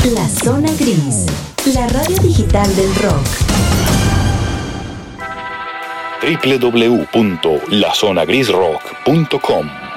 La Zona Gris, la radio digital del rock. www.lazonagrisrock.com